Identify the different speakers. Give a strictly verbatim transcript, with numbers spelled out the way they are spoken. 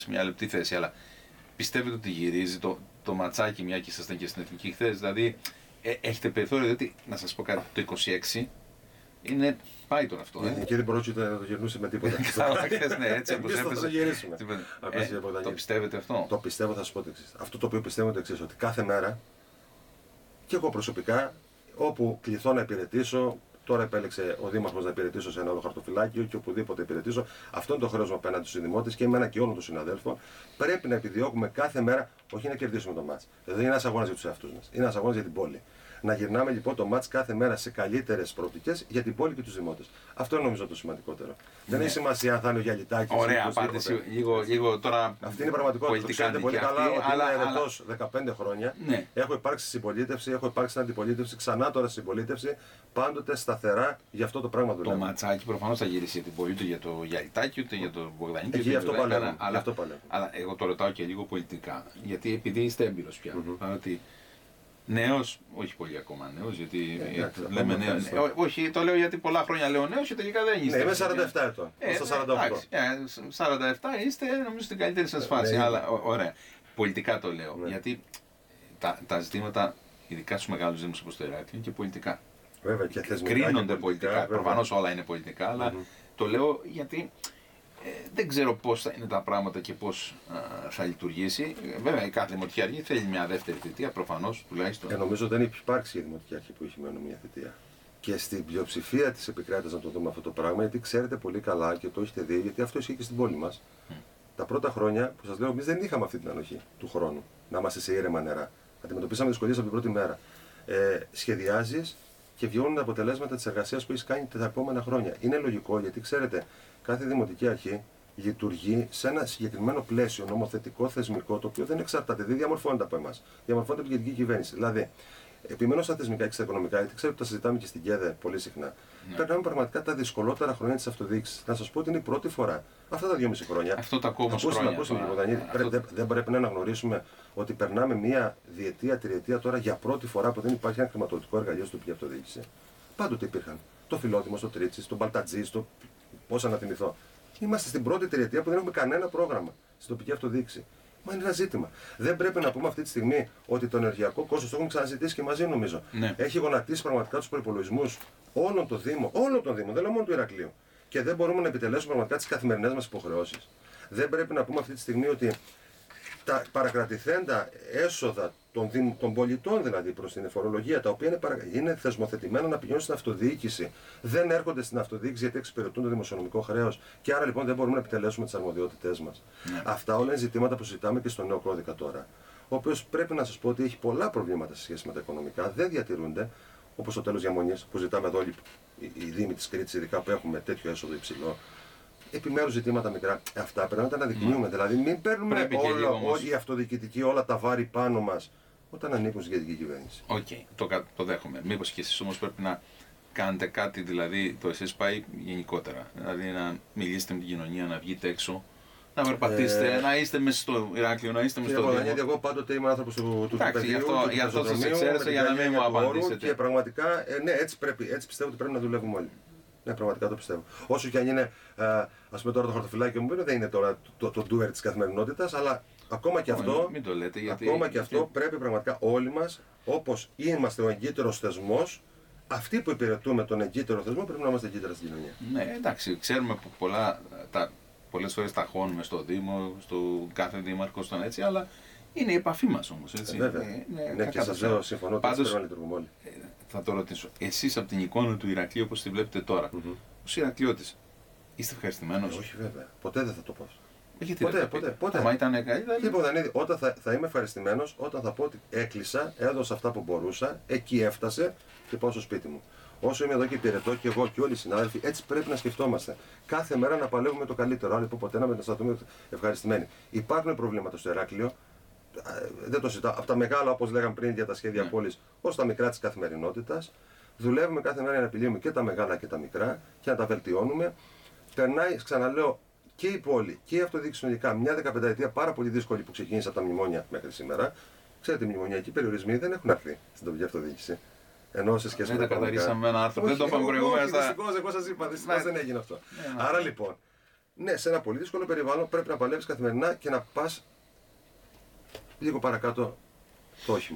Speaker 1: μια λεπτή θέση, αλλά πιστεύετε ότι γυρίζει το, το ματσάκι, μια και ήσασταν και στην Εθνική χθες? Δηλαδή, ε, έχετε περιθώριο, διότι να σας πω κάτι, το είκοσι έξι είναι. Πάει τώρα αυτό.
Speaker 2: Ε. Και δεν μπορούσε να το γυρνούσε με τίποτα.
Speaker 1: Ναι, έτσι όπως
Speaker 2: έπεσε. Θα το γυρίσουμε.
Speaker 1: Ε, το πιστεύετε αυτό?
Speaker 2: Το πιστεύω, θα σα πω το εξής. Αυτό το οποίο πιστεύω είναι το εξής, ότι κάθε μέρα και εγώ προσωπικά, όπου κληθώ να υπηρετήσω, τώρα επέλεξε ο Δήμαρχος να υπηρετήσω σε ένα όλο χαρτοφυλάκιο και οπουδήποτε υπηρετήσω, αυτό είναι το χρέος μου απέναντι στους δημότες και εμένα και όλων των συναδέλφων. Πρέπει να επιδιώκουμε κάθε μέρα, όχι να κερδίσουμε το μάτς. Δεν είναι ένας αγώνας για τους εαυτούς μας, είναι ένας αγώνας για την πόλη. Να γυρνάμε λοιπόν το μάτς κάθε μέρα σε καλύτερες προοπτικές για την πόλη και τους δημότες. Αυτό είναι νομίζω το σημαντικότερο. Ναι. Δεν έχει σημασία αν θα είναι ο Γιαλιτάκης.
Speaker 1: Ωραία απάντηση. Λίγο, λίγο τώρα.
Speaker 2: Αυτή είναι η πραγματικότητα. Το ξέρετε πολύ καλά ότι
Speaker 1: αλλά,
Speaker 2: είμαι ερετός δεκαπέντε χρόνια.
Speaker 1: Ναι.
Speaker 2: Έχω υπάρξει συμπολίτευση, έχω υπάρξει στην αντιπολίτευση, ξανά τώρα συμπολίτευση. Πάντοτε σταθερά για αυτό το πράγμα δουλεύω.
Speaker 1: Το ματσάκι προφανώς θα γυρίσει για την πόλη, ούτε για το Γιαλιτάκη, ούτε για τον Μπογδανίκη.
Speaker 2: Εκεί αυτό παλεύω.
Speaker 1: Αλλά, αλλά εγώ το ρωτάω και λίγο πολιτικά. Γιατί επειδή είστε έμπειρος πια. Mm-hmm. Νέος, όχι πολύ ακόμα νέος, γιατί
Speaker 2: ε,
Speaker 1: λέμε νέος. Ε, όχι, το λέω γιατί πολλά χρόνια λέω νέος και τελικά δεν είστε.
Speaker 2: Ναι, είμαι σαράντα επτά ετών. Ε, στα σαράντα οκτώ.
Speaker 1: Ε, σαράντα επτά είστε, νομίζω, στην καλύτερη σας φάση. Ναι, αλλά, ό, ωραία. Πολιτικά το λέω. Ναι. Γιατί τα, τα ζητήματα, ειδικά στους μεγάλους δήμους όπως το Ηράκλειο, είναι και πολιτικά.
Speaker 2: Βέβαια, και θεσμικά.
Speaker 1: Κρίνονται πολιτικά. πολιτικά. Προφανώς όλα είναι πολιτικά, αλλά mm-hmm. το λέω γιατί. Ε, δεν ξέρω πώς θα είναι τα πράγματα και πώς α, θα λειτουργήσει. Βέβαια, η κάθε δημοτική αρχή θέλει μια δεύτερη θητεία, προφανώς τουλάχιστον.
Speaker 2: Ε, νομίζω δεν έχει υπάρξει η δημοτική αρχή που έχει μόνο μια θητεία. Και στην πλειοψηφία της επικράτειας να το δούμε αυτό το πράγμα, γιατί ξέρετε πολύ καλά και το έχετε δει, γιατί αυτό ισχύει και στην πόλη μας. Mm. Τα πρώτα χρόνια που σας λέω, εμείς δεν είχαμε αυτή την ανοχή του χρόνου να είμαστε σε ήρεμα νερά. Αντιμετωπίσαμε δυσκολίες από την πρώτη μέρα. Ε, σχεδιάζεις και βγαίνουν τα αποτελέσματα της εργασίας που έχεις κάνει τα επόμενα χρόνια. Είναι λογικό γιατί ξέρετε. Κάθε δημοτική αρχή λειτουργεί σε ένα συγκεκριμένο πλαίσιο νομοθετικό, θεσμικό, το οποίο δεν εξαρτάται, δεν διαμορφώνεται από εμάς. Διαμορφώνεται από την κεντρική κυβέρνηση. Δηλαδή, επιμένω στα θεσμικά και στα οικονομικά, γιατί ξέρω ότι τα συζητάμε και στην ΚΕΔΕ πολύ συχνά. Ναι. Περνάμε πραγματικά τα δυσκολότερα χρόνια της αυτοδιοίκησης. Να σας πω ότι είναι η πρώτη φορά, αυτά τα δυόμιση χρόνια.
Speaker 1: Αυτό το ακούω όμως χρόνια.
Speaker 2: Ακούσουμε, ακούσουμε, αυτό... δεν, δεν πρέπει να αναγνωρίσουμε ότι περνάμε μία διετία, τριετία τώρα για πρώτη φορά που δεν υπάρχει ένα χρηματοδοτικό εργαλείο στην τοπική αυτοδιοίκηση. Πάντοτε υπήρχαν. Το Φιλότιμο, το Τρίτσι, το Μπαλτατζή, το. Πώς να θυμηθώ. Είμαστε στην πρώτη τριετία που δεν έχουμε κανένα πρόγραμμα στην τοπική αυτοδιοίκηση. Μα είναι ένα ζήτημα. Δεν πρέπει να πούμε αυτή τη στιγμή ότι το ενεργειακό κόστος, το έχουμε ξαναζητήσει και μαζί νομίζω,
Speaker 1: ναι.
Speaker 2: έχει γονατίσει πραγματικά τους προϋπολογισμούς όλων των Δήμων, όλων των Δήμων, δεν λέω μόνο του Ηρακλείου. Και δεν μπορούμε να επιτελέσουμε πραγματικά τις καθημερινές μας υποχρεώσεις. Δεν πρέπει να πούμε αυτή τη στιγμή ότι τα παρακρατηθέντα έσοδα των, δήμ, των πολιτών δηλαδή προς την φορολογία, τα οποία είναι, παρα... είναι θεσμοθετημένα να πηγαίνουν στην αυτοδιοίκηση, δεν έρχονται στην αυτοδιοίκηση γιατί εξυπηρετούν το δημοσιονομικό χρέος και άρα λοιπόν δεν μπορούμε να επιτελέσουμε τις αρμοδιότητές μας. Ναι. Αυτά όλα είναι ζητήματα που συζητάμε και στο νέο κώδικα τώρα, ο οποίος πρέπει να σας πω ότι έχει πολλά προβλήματα σε σχέση με τα οικονομικά, δεν διατηρούνται, όπως το τέλος διαμονής που ζητάμε εδώ όλοι οι Δήμοι της Κρήτης, ειδικά που έχουμε τέτοιο έσοδο υψηλό. Επιμέρους ζητήματα μικρά, αυτά πρέπει να τα αναδεικνύουμε. Mm. Δηλαδή, μην παίρνουμε όλοι οι αυτοδιοικητικοί όλα τα βάρη πάνω μας όταν ανήκουν στην κεντρική κυβέρνηση.
Speaker 1: Οκ, okay, το, το δέχομαι. Μήπως και εσείς όμως πρέπει να κάνετε κάτι, δηλαδή το εσείς πάει γενικότερα. Δηλαδή να μιλήσετε με την κοινωνία, να βγείτε έξω, να περπατήσετε, ε... να είστε μέσα στο Ηράκλειο, να είστε μέσα στο Δήμο.
Speaker 2: Εγώ πάντοτε είμαι άνθρωπος του, του
Speaker 1: Εντάξει,
Speaker 2: παιδιού,
Speaker 1: αυτό,
Speaker 2: του
Speaker 1: για αυτό σας εξαίρεσα για να μην μου απαντήσετε.
Speaker 2: Και πραγματικά, ε, ναι, έτσι, πρέπει, έτσι πιστεύω ότι πρέπει να δουλεύουμε όλοι. Ναι, πραγματικά το πιστεύω. Όσο και αν είναι, ας πούμε τώρα το χαρτοφυλάκιο μου, δεν είναι τώρα το, το, το doer της καθημερινότητας, αλλά ακόμα και αυτό,
Speaker 1: μην το λέτε, γιατί...
Speaker 2: ακόμα και αυτό πρέπει πραγματικά όλοι μας, όπως είμαστε ο εγκύτερος θεσμός, αυτοί που υπηρετούμε τον εγκύτερο θεσμό πρέπει να είμαστε εγκύτερα στην κοινωνία.
Speaker 1: Ναι, εντάξει, ξέρουμε που πολλά, τα, πολλές φορές τα χώνουμε στο Δήμο, στο κάθε δήμαρχο, στον έτσι, αλλά είναι η επαφή μας όμως, έτσι.
Speaker 2: Ε, βέβαια.
Speaker 1: Ε,
Speaker 2: ναι, ναι, και σας λέω, συμφωνώ ότι πρέπει να λειτουργούμε όλοι.
Speaker 1: Ε, θα το ρωτήσω, εσείς από την εικόνα του Ηρακλείου όπως τη βλέπετε τώρα, mm-hmm. ως Ηρακλειώτης, είστε ευχαριστημένος?
Speaker 2: Όχι βέβαια, ποτέ δεν θα το πω.
Speaker 1: Γιατί
Speaker 2: ποτέ, ποτέ, ποτέ.
Speaker 1: Άμα ήταν καλύτερα.
Speaker 2: Τίποτα, ναι, όταν θα, θα είμαι ευχαριστημένος, όταν θα πω ότι έκλεισα, έδωσα αυτά που μπορούσα, εκεί έφτασε και πάω στο σπίτι μου. Όσο είμαι εδώ και υπηρετώ και εγώ και όλοι οι συνάδελφοι, έτσι πρέπει να σκεφτόμαστε. Κάθε μέρα να παλεύουμε το καλύτερο. Άλλο ποτέ να μετασταθούμε ευχαριστημένοι. Υπάρχουν προβλήματα στο Ηράκλειο. Δεν το συζητάω. Από τα μεγάλα, όπως λέγαμε πριν για τα σχέδια yeah. πόλης, ως τα μικρά της καθημερινότητας. Δουλεύουμε κάθε μέρα για να επιλύουμε και τα μεγάλα και τα μικρά και να τα βελτιώνουμε. Περνάει, ξαναλέω, και η πόλη και η αυτοδιοίκηση συνολικά μια δεκαπενταετία πάρα πολύ δύσκολη που ξεκίνησε από τα μνημόνια μέχρι σήμερα. Ξέρετε, οι μνημονιακοί περιορισμοί δεν έχουν έρθει στην τοπική αυτοδιοίκηση. Ενώ σε σχέση
Speaker 1: δεν
Speaker 2: με
Speaker 1: τα καταρρίσαμε με ένα άρθρο. Δεν το είπαμε προηγούμενα.
Speaker 2: Δυστυχώς, εγώ σας είπα, δυστυχώς δεν έγινε αυτό. Άρα λοιπόν, ναι, σε ένα πολύ δύσκολο περιβάλλον πρέπει να παλεύεις καθημερινά και να πας λίγο παρακάτω το όχημα.